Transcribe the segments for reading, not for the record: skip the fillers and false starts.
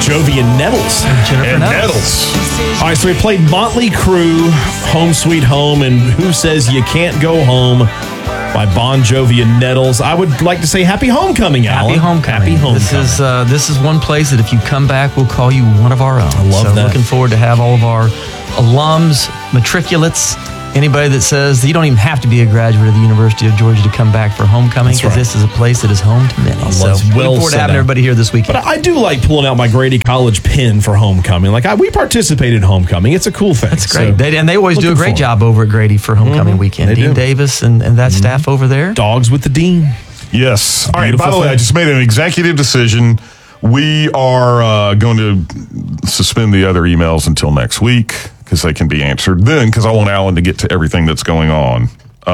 Jovi and Nettles. Jennifer Nettles. All right, so we played Motley Crue, Home Sweet Home, and Who Says You Can't Go Home by Bon Jovi and Nettles. I would like to say happy homecoming, Alan. Happy homecoming. Happy homecoming. This is one place that if you come back, we'll call you one of our own. I love that. Looking forward to have all of our alums, matriculates, anybody that says that you don't even have to be a graduate of the University of Georgia to come back for homecoming, because this is a place that is home to many. So looking forward to having everybody here this weekend. But I do like pulling out my Grady College pin for homecoming. We participated in homecoming. It's a cool thing. That's great. So they always do a great job over at Grady for homecoming weekend. Dean Davis and that staff over there. Dogs with the Dean. Yes. All right, by the way, I just made an executive decision. We are going to suspend the other emails until next week because they can be answered then, because I want Alan to get to everything that's going on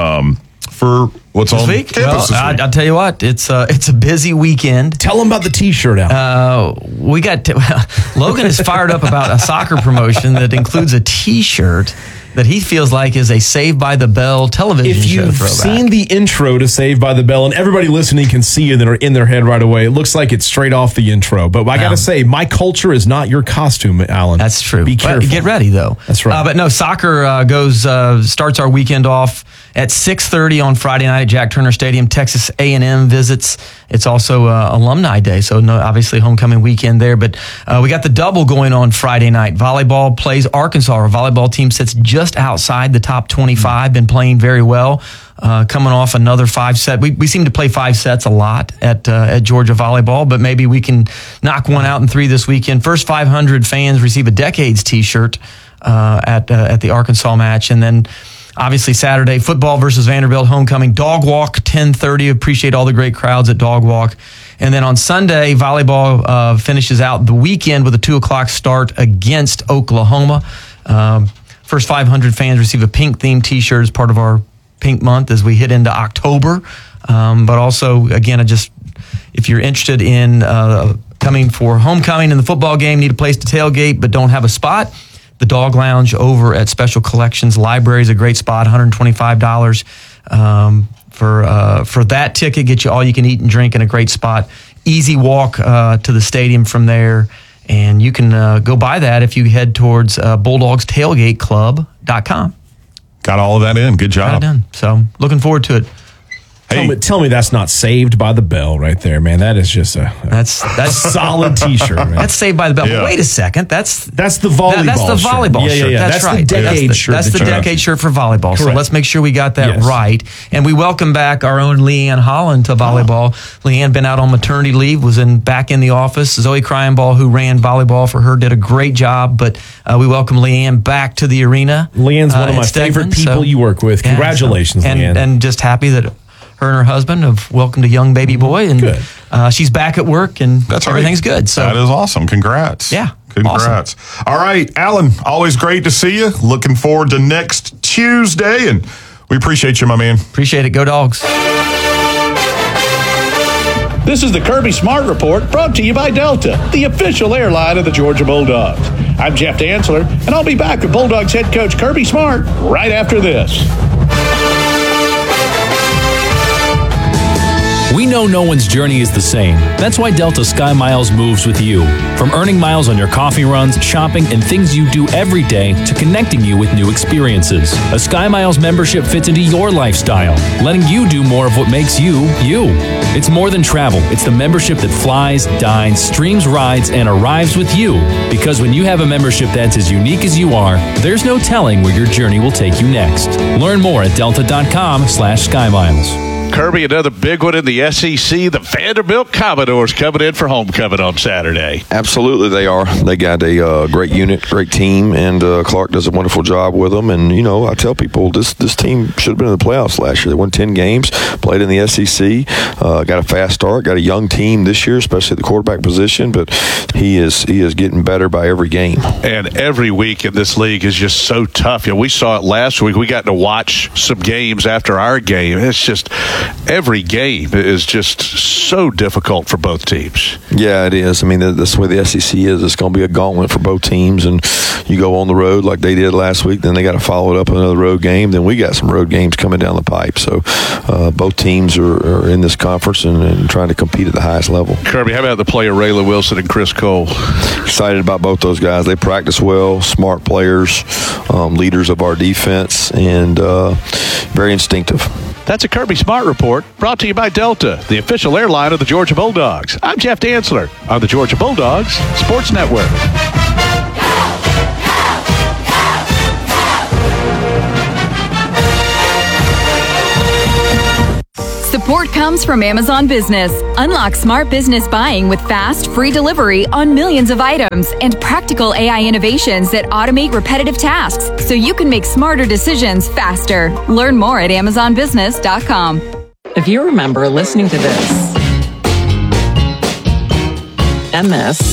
for what's this on week. campus this week. I'll tell you what, it's a busy weekend. Tell them about the T-shirt, Alan. We got Logan is fired up about a soccer promotion that includes a T-shirt that he feels like is a Saved by the Bell television show throwback. If you've seen the intro to Saved by the Bell, and everybody listening can see it and are in their head right away, it looks like it's straight off the intro. But I got to say, my culture is not your costume, Alan. That's true. Be careful. Get ready, though. That's right. But no, soccer starts our weekend off at 6:30 on Friday night at Jack Turner Stadium. Texas A&M visits. It's also Alumni Day, so obviously homecoming weekend there. But we got the double going on Friday night. Volleyball plays Arkansas. Our volleyball team sits just outside the top 25, been playing very well. Coming off another 5-set. We seem to play 5 sets a lot at Georgia Volleyball, but maybe we can knock one out in 3 this weekend. First 500 fans receive a Decades T-shirt at the Arkansas match, and then obviously Saturday, football versus Vanderbilt homecoming, dog walk 10:30. Appreciate all the great crowds at dog walk. And then on Sunday, volleyball finishes out the weekend with a 2:00 start against Oklahoma. First 500 fans receive a pink-themed T-shirt as part of our Pink Month as we hit into October. But also, again, if you're interested in coming for homecoming in the football game, need a place to tailgate but don't have a spot, the Dog Lounge over at Special Collections Library is a great spot, $125 for that ticket. Get you all you can eat and drink in a great spot. Easy walk to the stadium from there. And you can go buy that if you head towards BulldogsTailgateClub.com. Got all of that in. Good job. Got it done. So looking forward to it. Hey. Tell me that's not Saved by the Bell right there, man. That is just that's solid T-shirt, man. That's Saved by the Bell. Yeah. Wait a second. That's the volleyball. That's the volleyball shirt. Yeah. That's right. The Decade shirt. That's the Decade shirt for volleyball. Correct. So let's make sure we got that right. And we welcome back our own Leanne Holland to volleyball. Leanne been out on maternity leave, was back in the office. Zoe Cryenball, who ran volleyball for her, did a great job. But we welcome Leanne back to the arena. Leanne's one of my favorite people you work with. Congratulations, Leanne. And just happy that her and her husband have welcomed a young baby boy, and she's back at work, and everything's good. So that is awesome. Congrats. Yeah. Congrats. Awesome. All right, Alan, always great to see you. Looking forward to next Tuesday, and we appreciate you, my man. Appreciate it. Go Dogs. This is the Kirby Smart Report, brought to you by Delta, the official airline of the Georgia Bulldogs. I'm Jeff Dantzler, and I'll be back with Bulldogs head coach Kirby Smart right after this. We know no one's journey is the same. That's why Delta Sky Miles moves with you. From earning miles on your coffee runs, shopping, and things you do every day to connecting you with new experiences. A Sky Miles membership fits into your lifestyle, letting you do more of what makes you, you. It's more than travel. It's the membership that flies, dines, streams rides, and arrives with you. Because when you have a membership that's as unique as you are, there's no telling where your journey will take you next. Learn more at delta.com/SkyMiles. Kirby, another big one in the SEC. The Vanderbilt Commodores coming in for homecoming on Saturday. Absolutely, they are. They got a great unit, great team, and Clark does a wonderful job with them. And, I tell people this team should have been in the playoffs last year. They won 10 games, played in the SEC, got a fast start, got a young team this year, especially at the quarterback position, but he is getting better by every game. And every week in this league is just so tough. We saw it last week. We got to watch some games after our game. It's just every game is just so difficult for both teams. Yeah, it is. I mean, that's the way the SEC is. It's going to be a gauntlet for both teams, and you go on the road like they did last week, then they got to follow it up with another road game. Then we got some road games coming down the pipe. So both teams are in this conference and trying to compete at the highest level. Kirby, how about the play of Rayla Wilson and Chris Cole? Excited about both those guys. They practice well, smart players, leaders of our defense, and very instinctive. That's a Kirby Smart Report brought to you by Delta, the official airline of the Georgia Bulldogs. I'm Jeff Dantzler on the Georgia Bulldogs Sports Network. Support comes from Amazon Business. Unlock smart business buying with fast, free delivery on millions of items and practical AI innovations that automate repetitive tasks so you can make smarter decisions faster. Learn more at amazonbusiness.com. If you remember listening to this and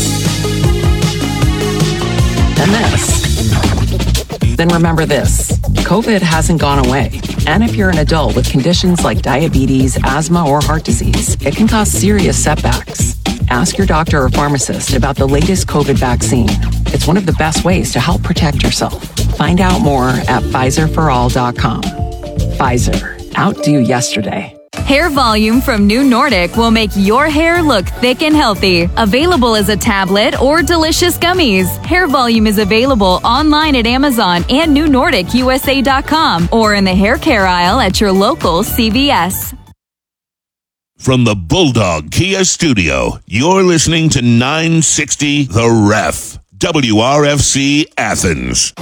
this, then remember this. COVID hasn't gone away. And if you're an adult with conditions like diabetes, asthma, or heart disease, it can cause serious setbacks. Ask your doctor or pharmacist about the latest COVID vaccine. It's one of the best ways to help protect yourself. Find out more at PfizerForAll.com. Pfizer. Outdo yesterday. Hair Volume from New Nordic will make your hair look thick and healthy. Available as a tablet or delicious gummies. Hair Volume is available online at Amazon and NewNordicUSA.com or in the hair care aisle at your local CVS. From the Bulldog Kia Studio, you're listening to 960 The Ref, WRFC Athens.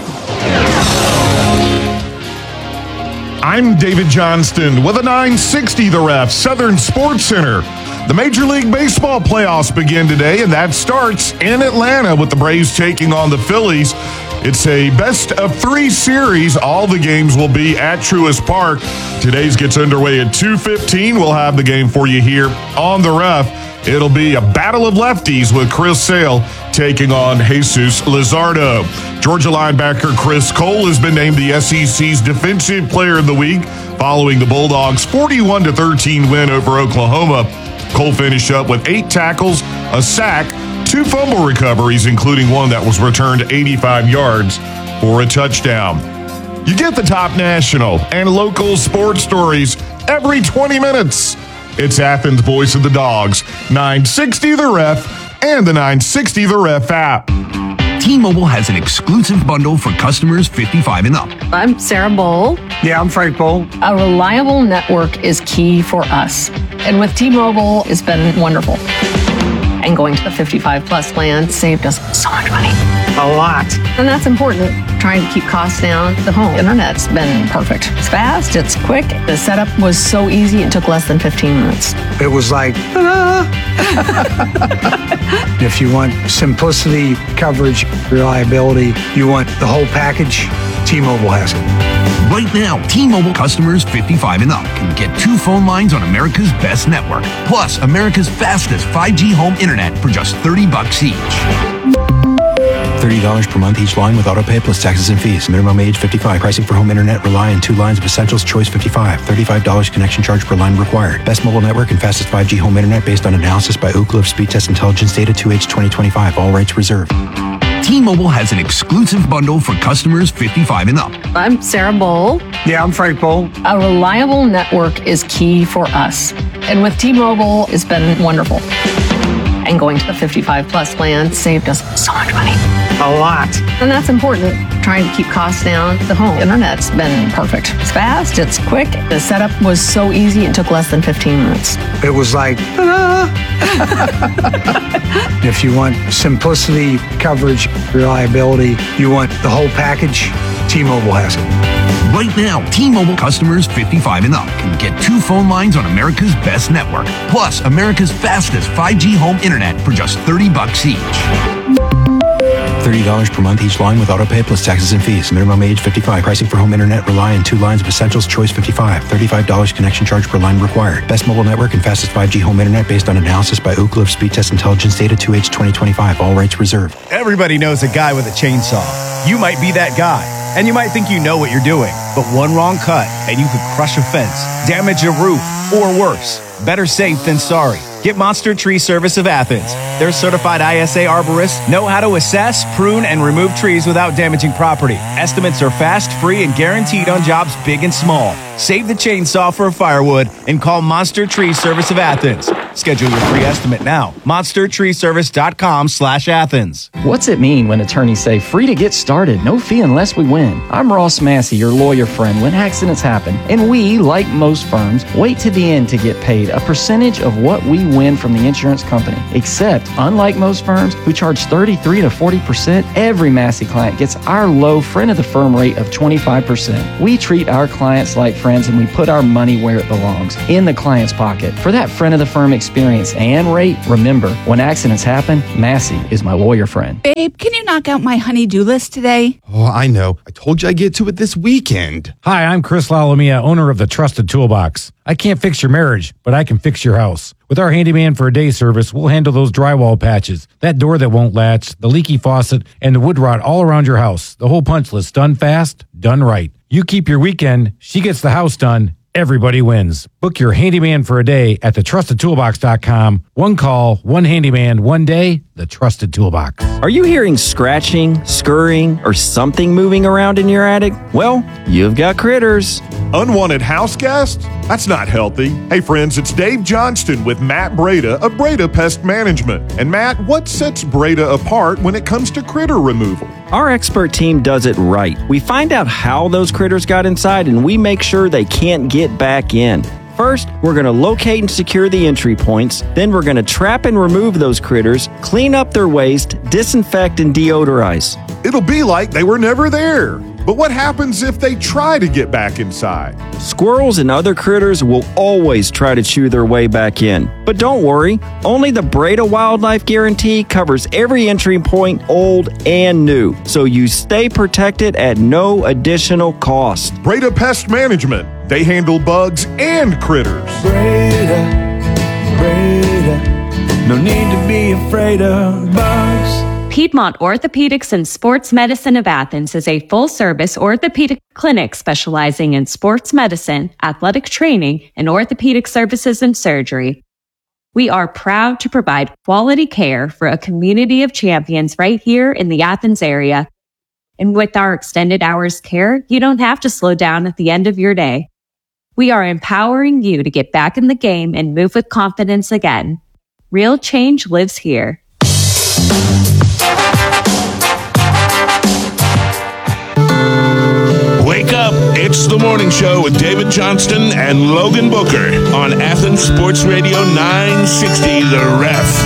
I'm David Johnston with a 960 The Ref, Southern Sports Center. The Major League Baseball playoffs begin today, and that starts in Atlanta with the Braves taking on the Phillies. It's a best-of-3 series. All the games will be at Truist Park. Today's gets underway at 2:15. We'll have the game for you here on The Ref. It'll be a battle of lefties with Chris Sale taking on Jesus Luzardo. Georgia linebacker Chris Cole has been named the SEC's Defensive Player of the Week following the Bulldogs' 41-13 win over Oklahoma. Cole finished up with 8 tackles, a sack, 2 fumble recoveries, including one that was returned 85 yards for a touchdown. You get the top national and local sports stories every 20 minutes. It's Athens' Voice of the Dogs, 960 The Ref, and the 960 The Ref app. T-Mobile has an exclusive bundle for customers 55 and up. I'm Sarah Bowl. Yeah, I'm Frank Bowl. A reliable network is key for us. And with T-Mobile, it's been wonderful. And going to the 55 plus plan saved us so much money. A lot. And that's important. Trying to keep costs down. The home internet's been perfect. It's fast, it's quick. The setup was so easy, it took less than 15 minutes. It was like, If you want simplicity, coverage, reliability, you want the whole package, T-Mobile has it. Right now, T-Mobile customers 55 and up can get 2 phone lines on America's best network, plus America's fastest 5G home internet for just $30 each. $30 per month each line with autopay plus taxes and fees. Minimum age 55. Pricing for home internet rely on 2 lines of Essentials. Choice 55. $35 connection charge per line required. Best mobile network and fastest 5G home internet based on analysis by Ookla of Speed Test Intelligence data 2H 2025. All rights reserved. T-Mobile has an exclusive bundle for customers 55 and up. I'm Sarah Bowl. Yeah, I'm Frank Bowl. A reliable network is key for us. And with T-Mobile, it's been wonderful. And going to the 55 plus plan saved us so much money. A lot. And that's important. Trying to keep costs down. The home internet's been perfect. It's fast, it's quick. The setup was so easy, it took less than 15 minutes. It was like, If you want simplicity, coverage, reliability, you want the whole package, T-Mobile has it. Right now, T-Mobile customers 55 and up can get 2 phone lines on America's best network, plus America's fastest 5G home internet for just $30 each. $30 per month each line with autopay plus taxes and fees. Minimum age 55. Pricing for home internet rely on 2 lines of Essentials. Choice 55. $35 connection charge per line required. Best mobile network and fastest 5G home internet based on analysis by Ookla of Speed Test Intelligence data 2H 2025. All rights reserved. Everybody knows a guy with a chainsaw. You might be that guy. And you might think you know what you're doing, but one wrong cut and you could crush a fence, damage a roof, or worse. Better safe than sorry. Get Monster Tree Service of Athens. Their certified ISA arborists know how to assess, prune, and remove trees without damaging property. Estimates are fast, free, and guaranteed on jobs big and small. Save the chainsaw for firewood and call Monster Tree Service of Athens. Schedule your free estimate now. MonsterTreeService.com/Athens. What's it mean when attorneys say free to get started, no fee unless we win? I'm Ross Massey, your lawyer friend when accidents happen. And we, like most firms, wait to the end to get paid a percentage of what we win from the insurance company. Except, unlike most firms who charge 33 to 40%, every Massey client gets our low friend of the firm rate of 25%. We treat our clients like friends and we put our money where it belongs, in the client's pocket. For that friend of the firm experience and rate, remember, when accidents happen, Massey is my lawyer friend. Babe, can you knock out my honey-do list today? Oh, I know. I told you I'd get to it this weekend. Hi, I'm Chris Lalomia, owner of the Trusted Toolbox. I can't fix your marriage, but I can fix your house. With our handyman for a day service, we'll handle those drywall patches, that door that won't latch, the leaky faucet, and the wood rot all around your house. The whole punch list, done fast, done right. You keep your weekend, she gets the house done. Everybody wins. Book your handyman for a day at thetrustedtoolbox.com. One call, one handyman, one day, the Trusted Toolbox. Are you hearing scratching, scurrying, or something moving around in your attic? Well, you've got critters. Unwanted house guests? That's not healthy. Hey friends, it's Dave Johnston with Matt Breda of Breda Pest Management. And Matt, what sets Breda apart when it comes to critter removal? Our expert team does it right. We find out how those critters got inside and we make sure they can't get back in. First, we're going to locate and secure the entry points. Then we're going to trap and remove those critters, clean up their waste, disinfect and deodorize. It'll be like they were never there. But what happens if they try to get back inside? Squirrels and other critters will always try to chew their way back in. But don't worry, only the Breda Wildlife Guarantee covers every entry point, old and new. So you stay protected at no additional cost. Breda Pest Management. They handle bugs and critters. Breda, no need to be afraid of bugs. Piedmont Orthopedics and Sports Medicine of Athens is a full-service orthopedic clinic specializing in sports medicine, athletic training, and orthopedic services and surgery. We are proud to provide quality care for a community of champions right here in the Athens area. And with our extended hours care, you don't have to slow down at the end of your day. We are empowering you to get back in the game and move with confidence again. Real change lives here. Wake up. It's the morning show with David Johnston and Logan Booker on Athens Sports Radio 960, The Ref.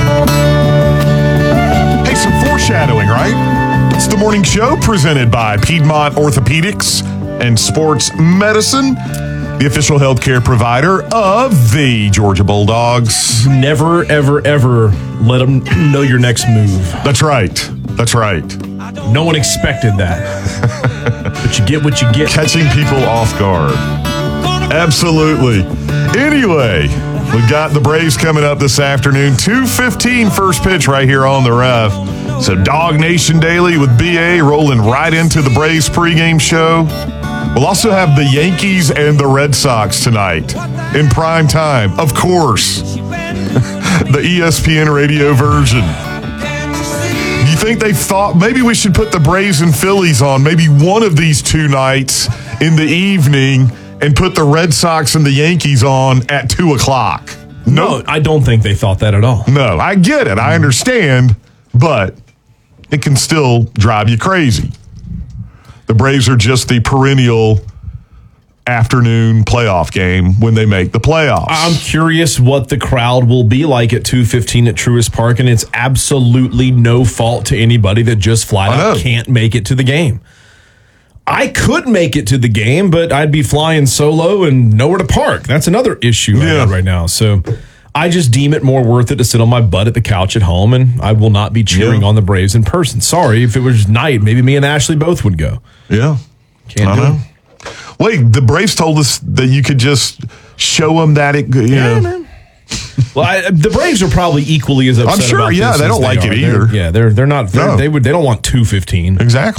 Hey, some foreshadowing, right? It's the morning show presented by Piedmont Orthopedics and Sports Medicine, the official healthcare provider of the Georgia Bulldogs. Never, ever, ever let them know your next move. That's right. That's right. No one expected that. But you get what you get. Catching people off guard. Absolutely. Anyway, we've got the Braves coming up this afternoon. 2:15 first pitch right here on the Ref. So Dog Nation Daily with BA rolling right into the Braves pregame show. We'll also have the Yankees and the Red Sox tonight in prime time. Of course, the ESPN radio version. You think they've thought maybe we should put the Braves and Phillies on maybe one of these two nights in the evening and put the Red Sox and the Yankees on at 2 o'clock? No, I don't think they thought that at all. No, I get it. I understand, but it can still drive you crazy. The Braves are just the perennial afternoon playoff game when they make the playoffs. I'm curious what the crowd will be like at 2:15 at Truist Park, and it's absolutely no fault to anybody that just flat out can't make it to the game. I could make it to the game, but I'd be flying solo and nowhere to park. That's another issue I got right now. So I just deem it more worth it to sit on my butt at the couch at home, and I will not be cheering on the Braves in person. Sorry, if it was night, maybe me and Ashley both would go. Yeah. Can't do it. Wait, the Braves told us that you could just show them that it, you know. Man. Well, the Braves are probably equally as upset. I'm sure. About this they don't like it either. They're not. They don't want 2:15 exactly.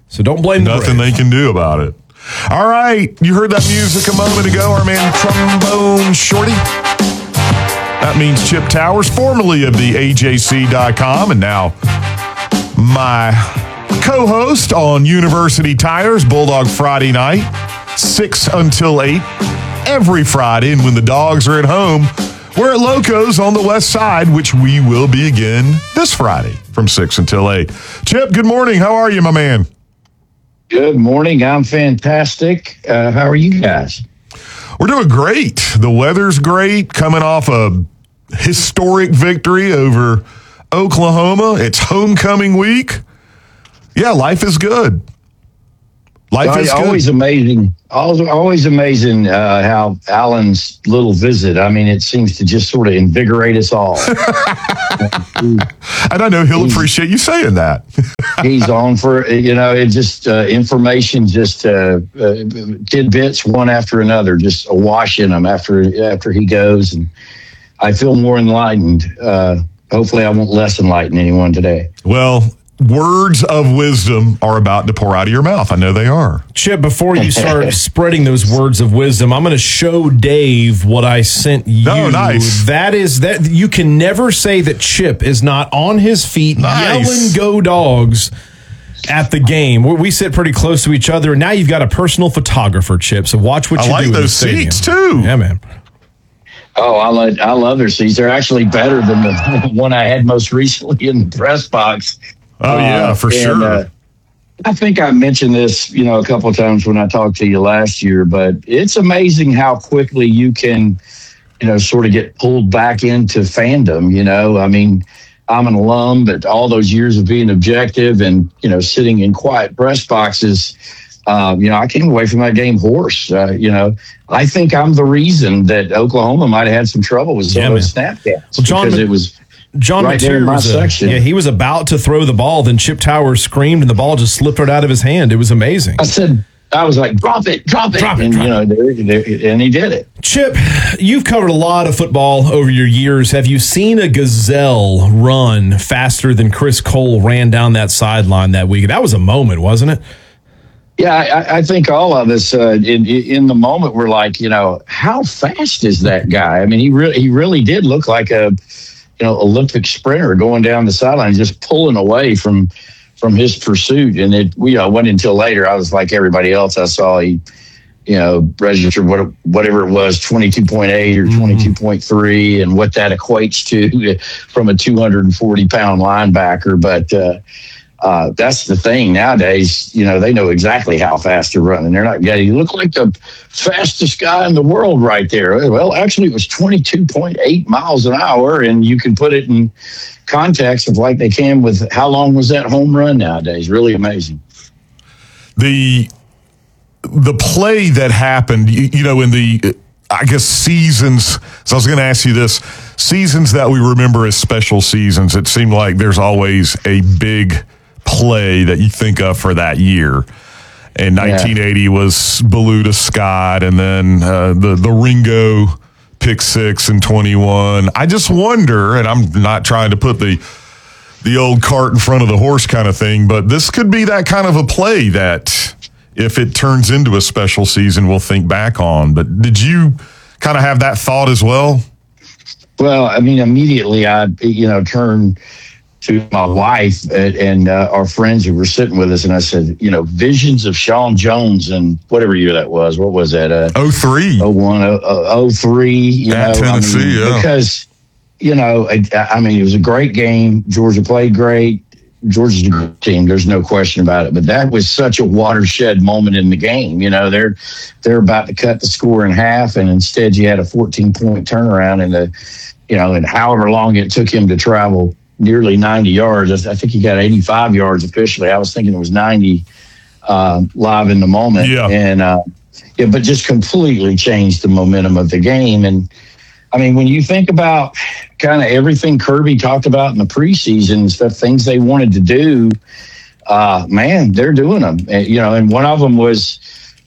So don't blame the Nothing they can do about it. All right. You heard that music a moment ago. Our man Trombone Shorty. That means Chip Towers, formerly of the AJC.com, and now my co-host on University Tires, Bulldog Friday night, 6 until 8, every Friday. And when the dogs are at home, we're at Locos on the west side, which we will be again this Friday from 6 until 8. Chip, good morning. How are you, my man? Good morning. I'm fantastic. How are you guys? We're doing great. The weather's great, coming off a historic victory over Oklahoma. It's homecoming week. Yeah, life is good. Life is good. Always amazing. Always amazing how Alan's little visit. I mean, it seems to just sort of invigorate us all. And I know he'll appreciate you saying that. He's on for, it just information, just tidbits one after another, just awash in him after he goes. And I feel more enlightened. Hopefully I won't less enlighten anyone today. Well, words of wisdom are about to pour out of your mouth. I know they are. Chip, before you start spreading those words of wisdom, I'm going to show Dave what I sent you. Oh, nice. That you can never say that Chip is not on his feet yelling "Go Dogs" at the game. We sit pretty close to each other, and now you've got a personal photographer, Chip. So watch what you do. I like those seats too. Yeah, man. Oh, I love their seats. They're actually better than the one I had most recently in the press box. Oh, yeah, for sure. I think I mentioned this, a couple of times when I talked to you last year, but it's amazing how quickly you can, sort of get pulled back into fandom. I mean, I'm an alum, but all those years of being objective and, sitting in quiet press boxes, I came away from that game hoarse. I think I'm the reason that Oklahoma might have had some trouble with some of those Snapchats because it was John right there in my section. He was about to throw the ball, then Chip Towers screamed, and the ball just slipped right out of his hand. It was amazing. I was like, drop it. And he did it. Chip, you've covered a lot of football over your years. Have you seen a gazelle run faster than Chris Cole ran down that sideline that week? That was a moment, wasn't it? Yeah, I think all of us in the moment were like, how fast is that guy? I mean, he really did look like a Olympic sprinter going down the sideline, just pulling away from his pursuit. And it went until later. I was like everybody else. I saw he, registered whatever it was, 22.8 or 22.3, and what that equates to from a 240-pound linebacker. But that's the thing nowadays. They know exactly how fast they're running. They're not getting. You look like the fastest guy in the world right there. Well, actually, it was 22.8 miles an hour, and you can put it in context of like they can with how long was that home run nowadays. Really amazing. The play that happened, in the I guess seasons. So I was going to ask you this: seasons that we remember as special seasons. It seemed like there's always a big play that you think of for that year. And 1980 was Beluda Scott, and then the Ringo pick six in 21. I just wonder, and I'm not trying to put the old cart in front of the horse kind of thing, but this could be that kind of a play that if it turns into a special season, we'll think back on. But did you kind of have that thought as well? Well, I mean, immediately I, turned to my wife and our friends who were sitting with us, and I said, visions of Sean Jones and whatever year that was. What was that? 03. 01, 03. At Tennessee, because, it was a great game. Georgia played great. Georgia's a good team. There's no question about it. But that was such a watershed moment in the game. They're about to cut the score in half, and instead you had a 14-point turnaround and however long it took him to travel nearly 90 yards. I think he got 85 yards officially. I was thinking it was 90 live in the moment. Yeah. And, but just completely changed the momentum of the game. And, I mean, when you think about kind of everything Kirby talked about in the preseason and stuff, things they wanted to do, man, they're doing them. And one of them was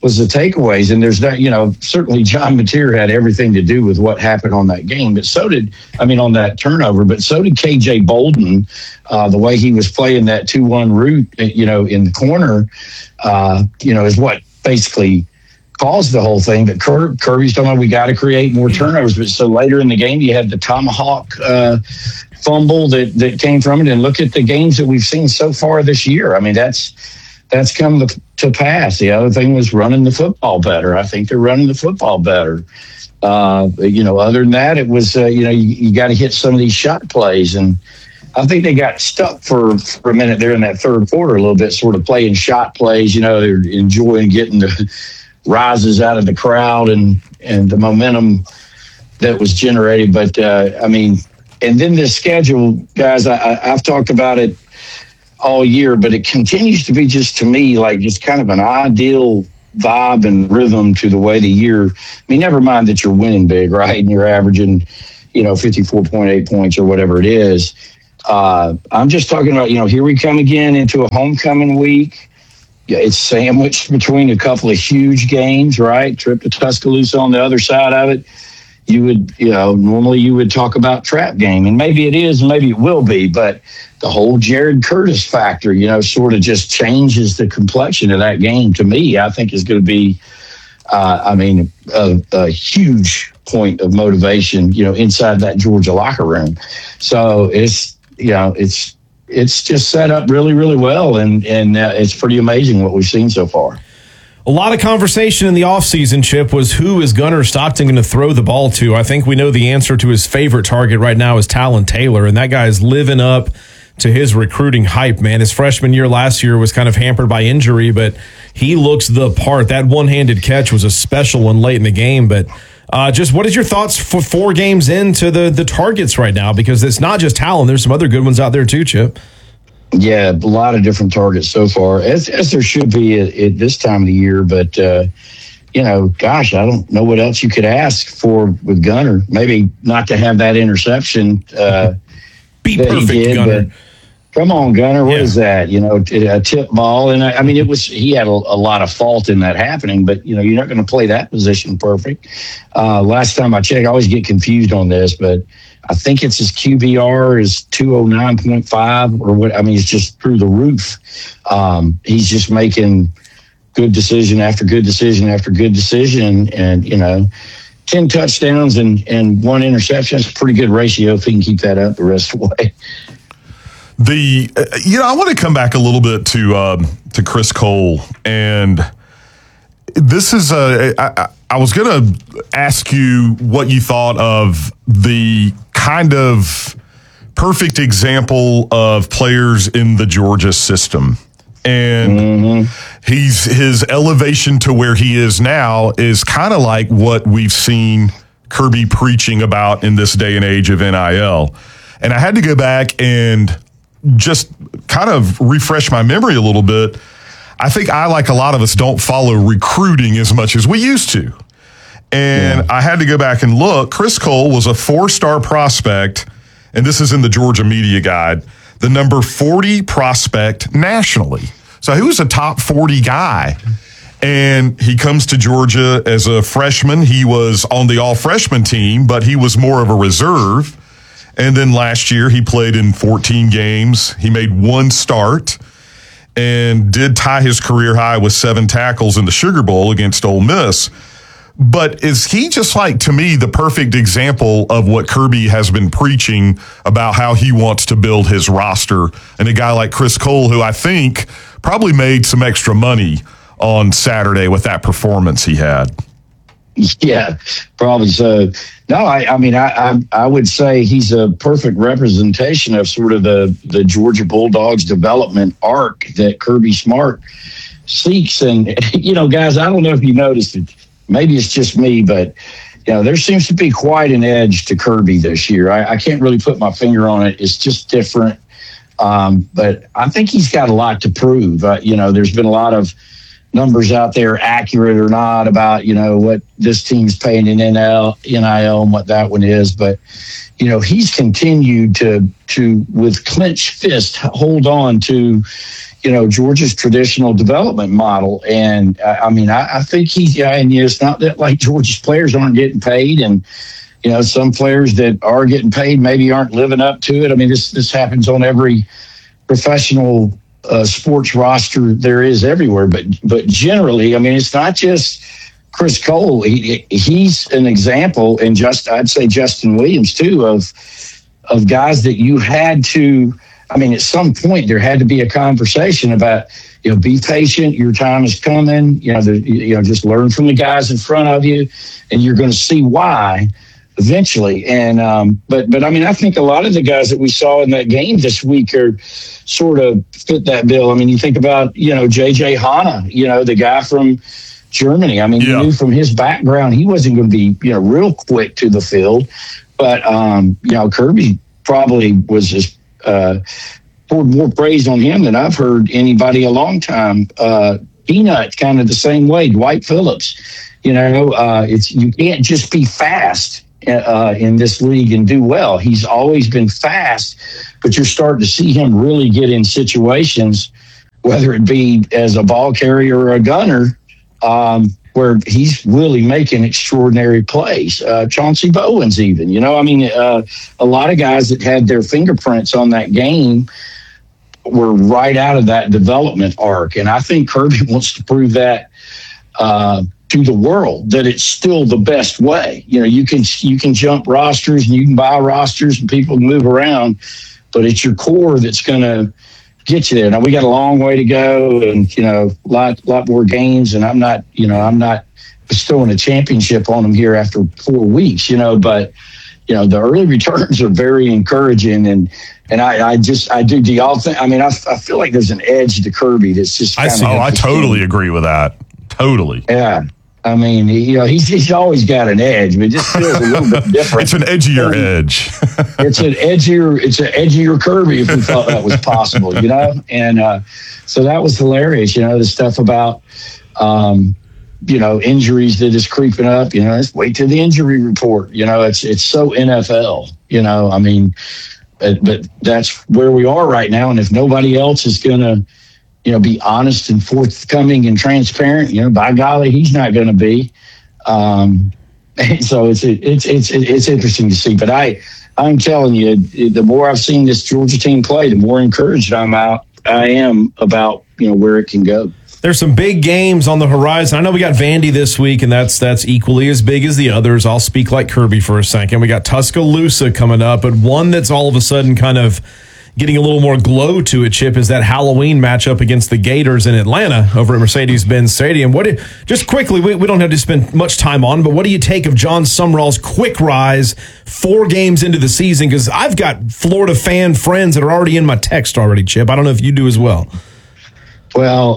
was the takeaways. And there's that, certainly John Mateer had everything to do with what happened on that game, but on that turnover, but so did KJ Bolden. The way he was playing that 2-1 route, in the corner, is what basically caused the whole thing. But Kirby's talking about we got to create more turnovers. But so later in the game, you had the tomahawk fumble that came from it. And look at the games that we've seen so far this year. I mean, that's come to pass. The other thing was running the football better. I think they're running the football better. Other than that, it was, you got to hit some of these shot plays. And I think they got stuck for a minute there in that third quarter a little bit, sort of playing shot plays. They're enjoying getting the rises out of the crowd and the momentum that was generated. But, and then this schedule, guys, I've talked about it all year, but it continues to be just, to me, like just kind of an ideal vibe and rhythm to the way the year. Never mind that you're winning big, right? And you're averaging, 54.8 points or whatever it is. I'm just talking about, here we come again into a homecoming week. Yeah, it's sandwiched between a couple of huge games, right? Trip to Tuscaloosa on the other side of it. You would, normally you would talk about trap game, and maybe it is, maybe it will be, but the whole Jared Curtis factor, sort of just changes the complexion of that game. To me, I think is going to be, a huge point of motivation, inside that Georgia locker room. So it's just set up really, really well, and it's pretty amazing what we've seen so far. A lot of conversation in the offseason, Chip, was who is Gunnar Stockton going to throw the ball to? I think we know the answer to his favorite target right now is Talon Taylor, and that guy is living up to his recruiting hype, man. His freshman year last year was kind of hampered by injury, but he looks the part. That one-handed catch was a special one late in the game, but just what is your thoughts for 4 games into the targets right now? Because it's not just Talon. There's some other good ones out there too, Chip. Yeah, a lot of different targets so far, as there should be at this time of the year. But, gosh, I don't know what else you could ask for with Gunnar. Maybe not to have that interception. Be perfect, Gunnar. Come on, Gunnar. What is that? A tip ball. And he had a lot of fault in that happening, but, you're not going to play that position perfect. Last time I checked, I always get confused on this, but I think it's his QBR is 209.5 or what. It's just through the roof. He's just making good decision after good decision after good decision. And, 10 touchdowns and 1 interception is a pretty good ratio if he can keep that up the rest of the way. I want to come back a little bit to Chris Cole, and this is I was going to ask you what you thought of the kind of perfect example of players in the Georgia system. And his elevation to where he is now is kind of like what we've seen Kirby preaching about in this day and age of NIL. And I had to go back and just kind of refresh my memory a little bit. I think I, like a lot of us, don't follow recruiting as much as we used to. And I had to go back and look. Chris Cole was a 4-star prospect, and this is in the Georgia Media Guide, the number 40 prospect nationally. So he was a top 40 guy. And he comes to Georgia as a freshman. He was on the all-freshman team, but he was more of a reserve. And then last year he played in 14 games. He made 1 start and did tie his career high with 7 tackles in the Sugar Bowl against Ole Miss. But is he just, like, to me, the perfect example of what Kirby has been preaching about how he wants to build his roster? And a guy like Chris Cole, who I think probably made some extra money on Saturday with that performance he had. Yeah, probably so. No, I would say he's a perfect representation of sort of the Georgia Bulldogs development arc that Kirby Smart seeks. And, guys, I don't know if you noticed it. Maybe it's just me, but there seems to be quite an edge to Kirby this year. I can't really put my finger on it. It's just different. But I think he's got a lot to prove. There's been a lot of numbers out there, accurate or not, about, what this team's paying in NIL and what that one is. But, he's continued to with clenched fist, hold on to, Georgia's traditional development model. And I think and it's not that like Georgia's players aren't getting paid, and some players that are getting paid maybe aren't living up to it. I mean, this happens on every professional sports roster there is everywhere. But generally, I mean, it's not just Chris Cole. He's an example, and I'd say Justin Williams too, of guys that you had to. I mean, at some point there had to be a conversation about, be patient. Your time is coming. Just learn from the guys in front of you, and you're going to see why eventually. And but I mean, I think a lot of the guys that we saw in that game this week are sort of fit that bill. I mean, you think about JJ Hanna, the guy from Germany. I mean, you knew from his background he wasn't going to be real quick to the field, but Kirby probably was just. Poured more praise on him than I've heard anybody a long time. Peanut, kind of the same way. Dwight Phillips, you can't just be fast in this league and do well. He's always been fast, but you're starting to see him really get in situations, whether it be as a ball carrier or a gunner, where he's really making extraordinary plays. Chauncey Bowens even, a lot of guys that had their fingerprints on that game were right out of that development arc. And I think Kirby wants to prove that to the world, that it's still the best way. You can jump rosters and you can buy rosters and people can move around, but it's your core that's going to get you there. Now we got a long way to go, and lot more games. And I'm not bestowing a championship on them here after 4 weeks. But the early returns are very encouraging, and I do. Do y'all think? I mean, I feel like there's an edge to Kirby that's just. I totally agree with that. Totally. Yeah. I mean, he's always got an edge, but it just feels a little bit different. It's an edgier edge. It's an edgier Kirby, if we thought that was possible, And so that was hilarious, the stuff about, injuries that is creeping up. Let's wait till the injury report. It's so NFL. I mean, but that's where we are right now. And if nobody else is going to, be honest and forthcoming and transparent, by golly, he's not going to be. So it's interesting to see. But I'm telling you, the more I've seen this Georgia team play, the more encouraged I am about where it can go. There's some big games on the horizon. I know we got Vandy this week, and that's equally as big as the others. I'll speak like Kirby for a second. We got Tuscaloosa coming up, but one that's all of a sudden kind of getting a little more glow to it, Chip, is that Halloween matchup against the Gators in Atlanta over at Mercedes-Benz Stadium. Just quickly, we don't have to spend much time on, but what do you take of John Sumrall's quick rise 4 games into the season? Because I've got Florida fan friends that are already in my text already, Chip. I don't know if you do as well. Well,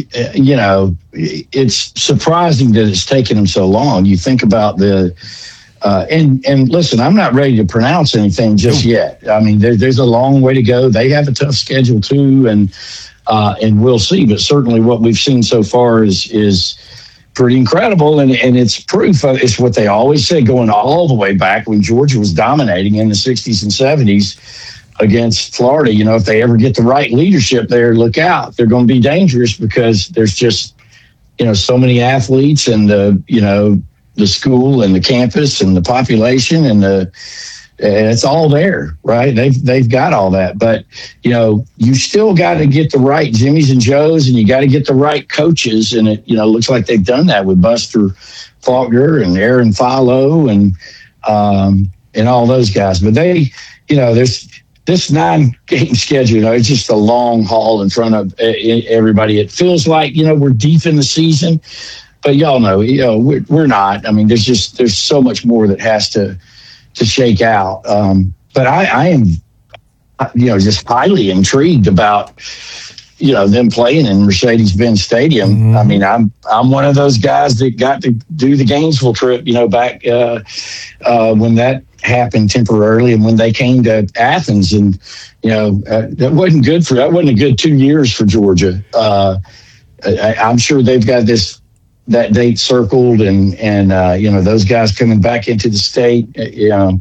it's surprising that it's taken him so long. You think about and listen, I'm not ready to pronounce anything just yet. I mean, there's a long way to go. They have a tough schedule too, and we'll see. But certainly, what we've seen so far is pretty incredible, and it's proof of it's what they always say, going all the way back when Georgia was dominating in the 60s and 70s against Florida. If they ever get the right leadership there, look out. They're going to be dangerous because there's just so many athletes and the school and the campus and the population and it's all there, right? They've got all that, but you still got to get the right Jimmys and Joes, and you got to get the right coaches. And it looks like they've done that with Buster Faulkner and Aaron Philo and all those guys. But there's this 9-game schedule. It's just a long haul in front of everybody. It feels like we're deep in the season. But y'all know, we're not. I mean, there's so much more that has to shake out. But I am, just highly intrigued about, them playing in Mercedes-Benz Stadium. Mm-hmm. I mean, I'm one of those guys that got to do the Gainesville trip, back when that happened temporarily, and when they came to Athens, and that wasn't a good 2 years for Georgia. I'm sure they've got that date circled, and those guys coming back into the state,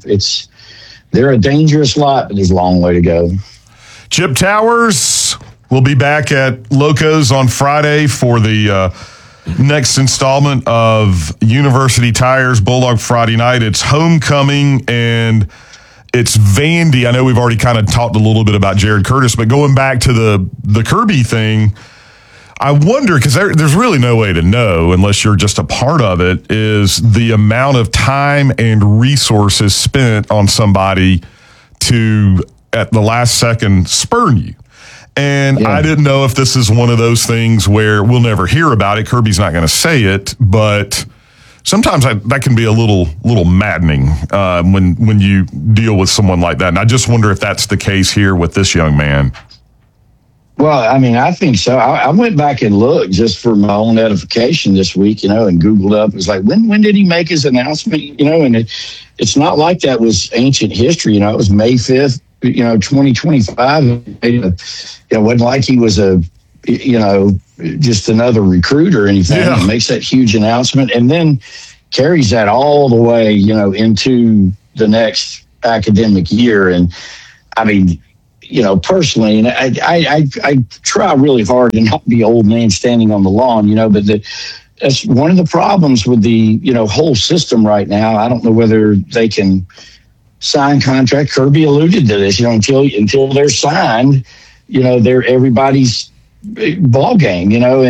they're a dangerous lot, but there's a long way to go. Chip Towers, We'll be back at Locos on Friday for the next installment of University Tires Bulldog Friday Night. It's homecoming and it's Vandy. I know we've already kind of talked a little bit about Jared Curtis, but going back to the Kirby thing, I wonder, because there's really no way to know unless you're just a part of it, is the amount of time and resources spent on somebody to, at the last second, spurn you. And I didn't know if this is one of those things where we'll never hear about it. Kirby's not going to say it, but sometimes that can be a little maddening when you deal with someone like that. And I just wonder if that's the case here with this young man. Well, I mean, I think so. I went back and looked just for my own edification this week, and Googled up. It was like, when did he make his announcement? And it's not like that was ancient history. It was May 5th, 2025. It wasn't like he was just another recruit or anything. Yeah. He makes that huge announcement and then carries that all the way, into the next academic year. And I mean, personally, and I try really hard to not be old man standing on the lawn, but that's one of the problems with the, whole system right now. I don't know whether they can sign contract. Kirby alluded to this, until they're signed, they're everybody's ball game,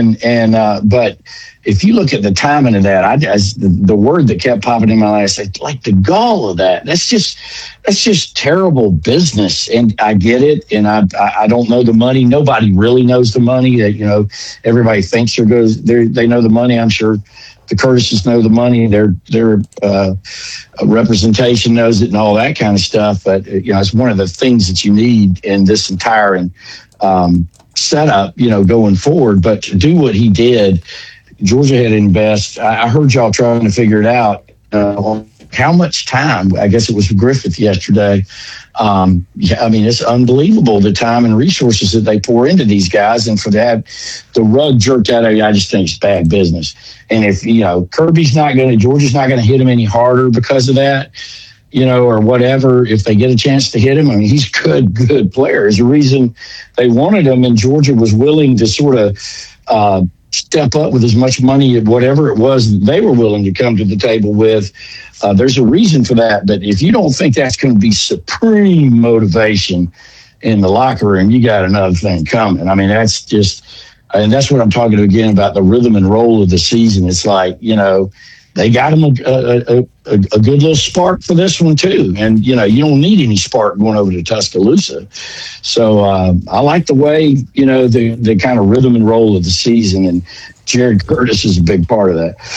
but if you look at the timing of that, the word that kept popping in my mind, I said, like the gall of that. That's just terrible business. And I get it. And I don't know the money. Nobody really knows the money. That everybody thinks they know the money. I'm sure the Curtises know the money. Their representation knows it and all that kind of stuff. But it's one of the things that you need in this entire setup, going forward. But to do what he did, Georgia had to invest. I heard y'all trying to figure it out on how much time. I guess it was Griffith yesterday. I mean, it's unbelievable the time and resources that they pour into these guys, and for that, the rug jerked out of you. I just think it's bad business. And if Kirby's Georgia's not going to hit him any harder because of that, or whatever. If they get a chance to hit him, I mean, he's a good player. There's a reason they wanted him, and Georgia was willing to sort of step up with as much money, whatever it was they were willing to come to the table with. There's a reason for that. But if you don't think that's going to be supreme motivation in the locker room, you got another thing coming. I mean, that's what I'm talking again about the rhythm and roll of the season. It's like, they got him a good little spark for this one too. And, you don't need any spark going over to Tuscaloosa. So I like the way, the kind of rhythm and roll of the season. And Jared Curtis is a big part of that.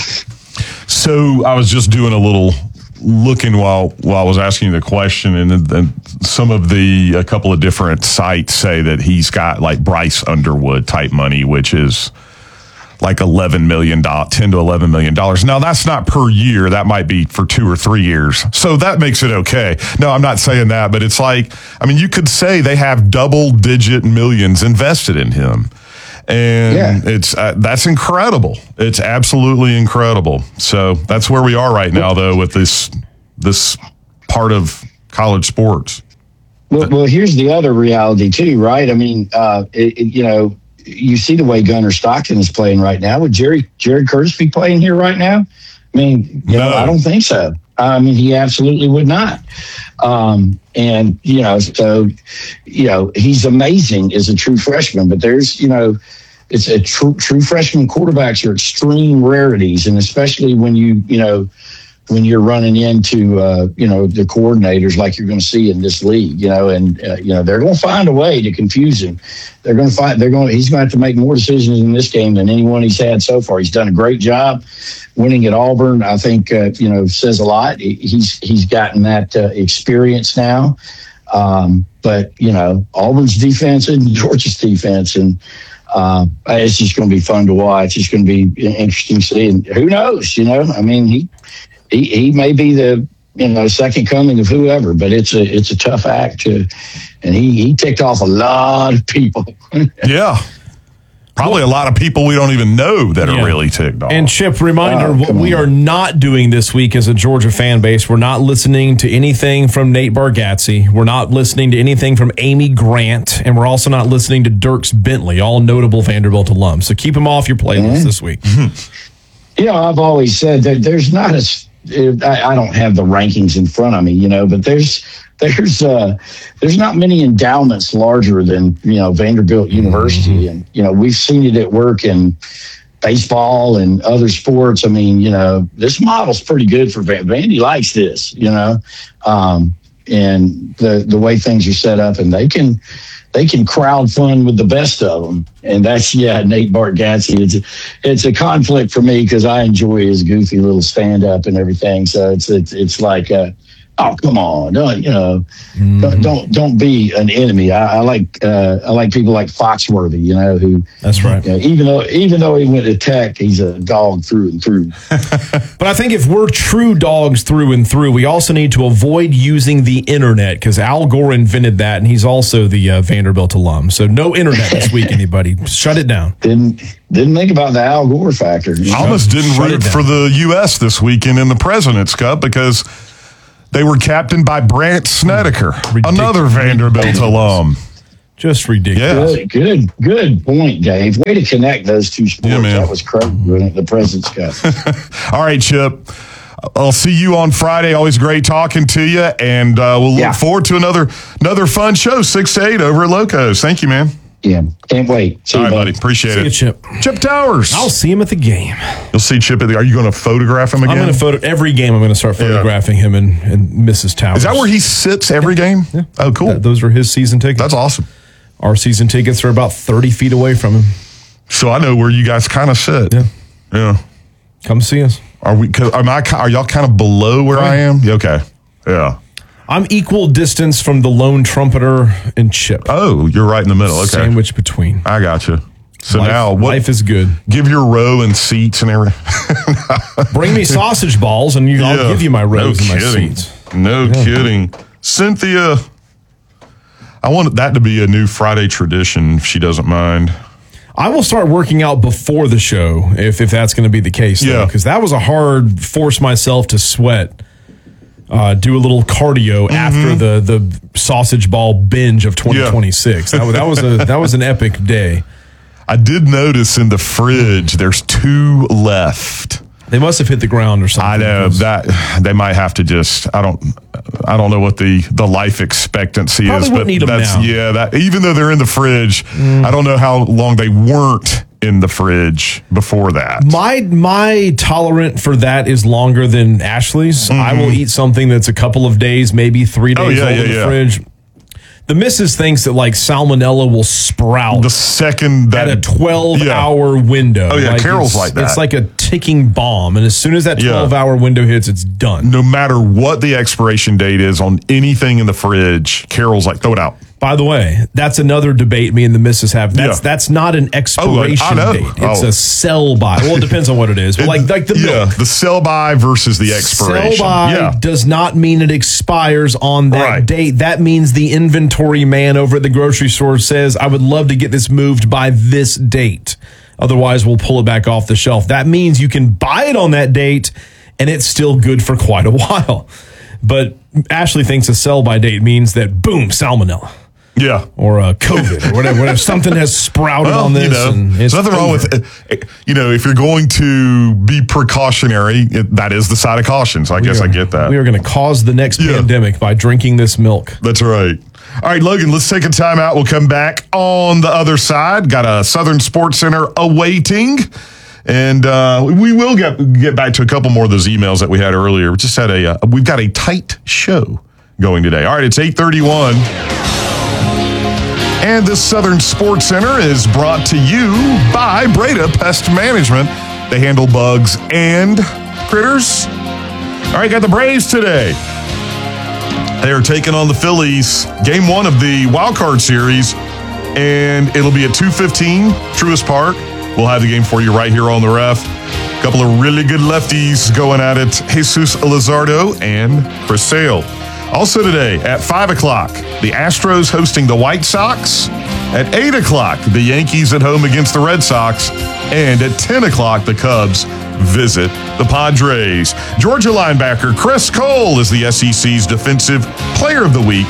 So I was just doing a little looking while I was asking you the question, and some of a couple of different sites say that he's got like Bryce Underwood type money, which is like $10 to $11 million. Now, that's not per year. That might be for 2 or 3 years. So that makes it okay. No, I'm not saying that, but it's like, I mean, you could say they have double-digit millions invested in him. And that's incredible. It's absolutely incredible. So that's where we are right now, though, with this part of college sports. Well, here's the other reality, too, right? I mean, you see the way Gunnar Stockton is playing right now. Would Jared Curtis be playing here right now? I mean, I don't think so. I mean, he absolutely would not. And, he's amazing as a true freshman, but there's, it's a true freshman quarterbacks are extreme rarities. And especially when when you're running into, the coordinators like you're going to see in this league, they're going to find a way to confuse him. He's going to have to make more decisions in this game than anyone he's had so far. He's done a great job winning at Auburn. I think, says a lot. He's gotten that experience now. But Auburn's defense and Georgia's defense, and it's just going to be fun to watch. It's going to be interesting to see. And who knows, I mean, he may be the second coming of whoever, but it's a tough act and he ticked off a lot of people. Yeah. Probably a lot of people we don't even know that are really ticked off. And Chip, reminder, what we are not doing this week as a Georgia fan base, we're not listening to anything from Nate Bargatze. We're not listening to anything from Amy Grant. And we're also not listening to Dierks Bentley, all notable Vanderbilt alums. So keep them off your playlist this week. I've always said that there's not I don't have the rankings in front of me, but there's not many endowments larger than Vanderbilt University, and we've seen it at work in baseball and other sports. I mean, this model's pretty good for Vandy likes this, and the way things are set up, and they can crowd fund with the best of them, and that's Nate Bargatze. It's a conflict for me because I enjoy his goofy little stand up and everything. So it's like. Oh, come on! Don't be an enemy. I like people like Foxworthy, who. That's right. Even though he went to Tech, he's a dog through and through. But I think if we're true dogs through and through, we also need to avoid using the internet because Al Gore invented that, and he's also the Vanderbilt alum. So no internet this week, anybody. Shut it down. Didn't think about the Al Gore factor. I almost didn't root for the U.S. this weekend in the President's Cup because they were captained by Brant Snedeker, another Vanderbilt alum. Just ridiculous. Yeah. Good point, Dave. Way to connect those two sports. Yeah, that was crazy, the President's Cup. All right, Chip. I'll see you on Friday. Always great talking to you, and we'll look forward to another fun show, 6 to 8 over at Locos. Thank you, man. Yeah, can't wait. All right, buddy. Appreciate it. See you, Chip. Chip Towers. I'll see him at the game. You'll see Chip are you going to photograph him again? I'm going to every game. I'm going to start photographing him and Mrs. Towers. Is that where he sits every game? Yeah. Oh, cool. Those are his season tickets. That's awesome. Our season tickets are about 30 feet away from him. So I know where you guys kind of sit. Yeah. Come see us. Are y'all kind of below where I am? Okay. Yeah. I'm equal distance from the lone trumpeter and Chip. Oh, you're right in the middle. Okay. Sandwich between. I got you. So life is good. Give your row and seats and everything. Bring me sausage balls and I'll give you my rows and my seats. No kidding. Cynthia, I want that to be a new Friday tradition if she doesn't mind. I will start working out before the show if that's going to be the case. Yeah. Because that was a hard force myself to sweat. Do a little cardio after the sausage ball binge of 2026. Yeah. That was an epic day. I did notice in the fridge there's 2 left. They must have hit the ground or something. I know that they might have to just. I don't know what the life expectancy is, but need them now. Even though they're in the fridge, I don't know how long they weren't in the fridge before that. My tolerant for that is longer than Ashley's. I will eat something that's a couple of days, maybe 3 days old in the fridge. The missus thinks that salmonella will sprout the second at a 12-hour window. Oh yeah, Carol's like that. It's like a ticking bomb, and as soon as that 12-hour window hits, it's done. No matter what the expiration date is on anything in the fridge, Carol's like, throw it out. By the way, that's another debate me and the missus have. That's not an expiration date. It's a sell by. Well, it depends on what it is. But like the milk. The sell by versus the expiration. Sell by does not mean it expires on that date. That means the inventory man over at the grocery store says, I would love to get this moved by this date. Otherwise, we'll pull it back off the shelf. That means you can buy it on that date, and it's still good for quite a while. But Ashley thinks a sell-by date means that, boom, salmonella. Yeah. Or COVID or whatever. Something has sprouted on this. There's nothing wrong with it. If you're going to be precautionary, that is the side of caution. So I guess I get that. We are going to cause the next pandemic by drinking this milk. That's right. All right, Logan, let's take a time out. We'll come back on the other side. Got a Southern Sports Center awaiting. And we will get back to a couple more of those emails that we had earlier. We just had we've got a tight show going today. All right, it's 8:31. And this Southern Sports Center is brought to you by Breda Pest Management. They handle bugs and critters. All right, got the Braves today. They are taking on the Phillies. Game 1 of the Wild Card Series. And it'll be at 2:15, Truist Park. We'll have the game for you right here on the Ref. A couple of really good lefties going at it. Jesus Luzardo and Chris Sale. Also today at 5 o'clock, the Astros hosting the White Sox. At 8 o'clock, the Yankees at home against the Red Sox. And at 10 o'clock, the Cubs visit the Padres. Georgia linebacker Chris Cole is the SEC's Defensive Player of the Week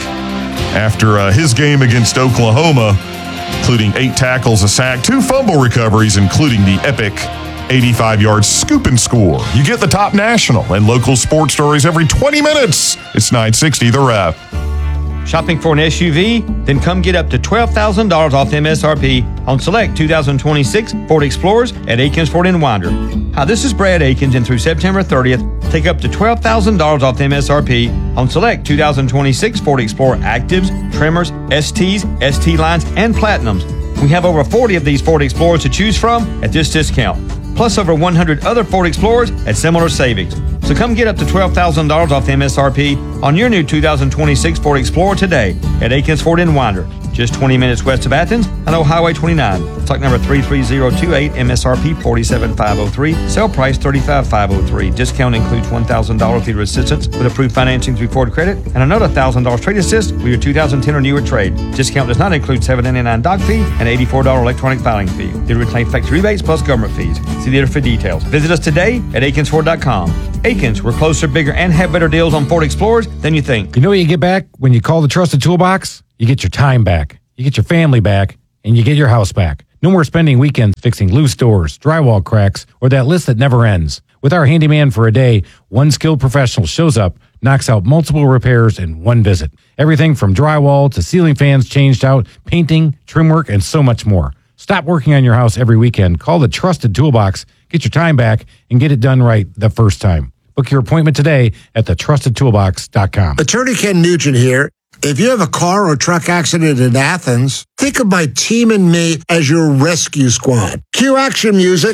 after his game against Oklahoma, including 8 tackles, a sack, 2 fumble recoveries, including the epic 85-yard scoop and score. You get the top national and local sports stories every 20 minutes. It's 960 The Ref. Shopping for an SUV? Then come get up to $12,000 off MSRP on select 2026 Ford Explorers at Akins Ford in Winder. Hi, this is Brad Akins, and through September 30th, take up to $12,000 off MSRP on select 2026 Ford Explorer Actives, Tremors, STs, ST lines, and Platinums. We have over 40 of these Ford Explorers to choose from at this discount, plus over 100 other Ford Explorers at similar savings. So come get up to $12,000 off MSRP on your new 2026 Ford Explorer today at Akins Ford in Winder, just 20 minutes west of Athens on Old Highway 29. Stock number 33028, MSRP 47503, sale price 35503. Discount includes $1,000 theater assistance with approved financing through Ford Credit and another $1,000 trade assist with your 2010 or newer trade. Discount does not include $7.99 doc fee and $84 electronic filing fee. Dealer will claim factory rebates plus government fees. See dealer for details. Visit us today at AkinsFord.com. Akins, we're closer, bigger, and have better deals on Ford Explorers than you think. You know what you get back when you call the Trusted Toolbox? You get your time back, you get your family back, and you get your house back. No more spending weekends fixing loose doors, drywall cracks, or that list that never ends. With our handyman for a day, one skilled professional shows up, knocks out multiple repairs in one visit. Everything from drywall to ceiling fans changed out, painting, trim work, and so much more. Stop working on your house every weekend. Call the Trusted Toolbox, get your time back, and get it done right the first time. Book your appointment today at thetrustedtoolbox.com. Attorney Ken Nugent here. If you have a car or truck accident in Athens, think of my team and me as your rescue squad. Cue action music.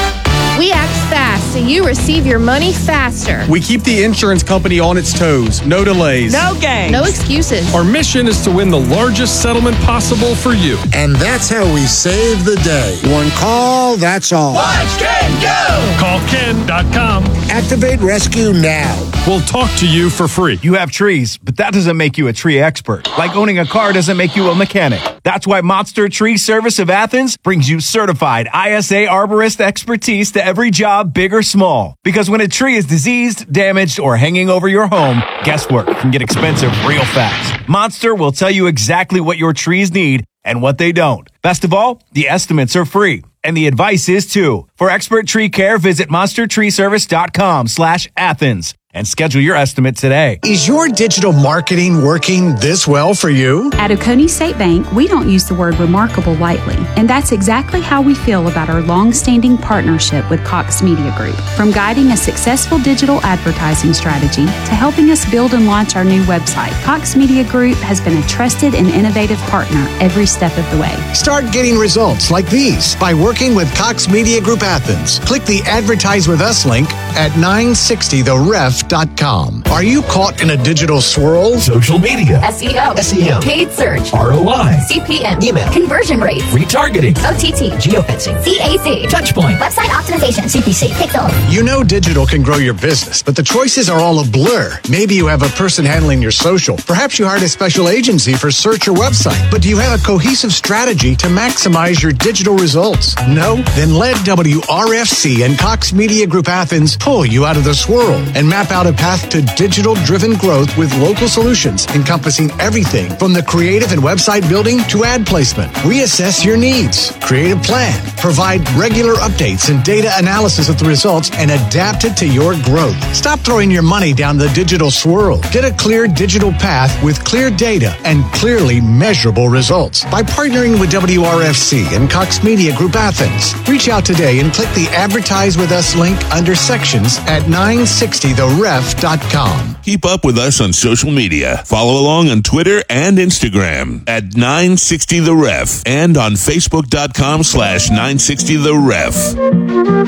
We act fast so you receive your money faster. We keep the insurance company on its toes. No delays. No games. No excuses. Our mission is to win the largest settlement possible for you. And that's how we save the day. One call, that's all. Watch Ken go! Call Ken.com. Activate rescue now. We'll talk to you for free. You have trees, but that doesn't make you a tree expert. Like owning a car doesn't make you a mechanic. That's why Monster Tree Service of Athens brings you certified ISA arborist expertise to every job, big or small. Because when a tree is diseased, damaged, or hanging over your home, guesswork can get expensive real fast. Monster will tell you exactly what your trees need and what they don't. Best of all, the estimates are free. And the advice is too. For expert tree care, visit monstertreeservice.com/Athens and schedule your estimate today. Is your digital marketing working this well for you? At Oconee State Bank, we don't use the word remarkable lightly, and that's exactly how we feel about our long-standing partnership with Cox Media Group. From guiding a successful digital advertising strategy to helping us build and launch our new website, Cox Media Group has been a trusted and innovative partner every step of the way. Start getting results like these by working with Cox Media Group Athens. Click the Advertise With Us link at 960theref.com. Are you caught in a digital swirl? Social media, SEO, SEM, paid search, ROI, CPM, email, conversion rates, retargeting, OTT, geofencing, CAC, Touchpoint, website optimization, CPC, Pixel. You know digital can grow your business, but the choices are all a blur. Maybe you have a person handling your social. Perhaps you hired a special agency for search or website. But do you have a cohesive strategy to maximize your digital results? No? Then let WRFC and Cox Media Group Athens pull you out of the swirl and map out a path to digital-driven growth with local solutions encompassing everything from the creative and website building to ad placement. We assess your needs, create a plan, provide regular updates and data analysis of the results, and adapt it to your growth. Stop throwing your money down the digital swirl. Get a clear digital path with clear data and clearly measurable results by partnering with WRFC and Cox Media Group Athens. Reach out today and click the Advertise With Us link under sections at 960theref.com. Keep up with us on social media. Follow along on Twitter and Instagram at 960theref and on Facebook.com/960theref.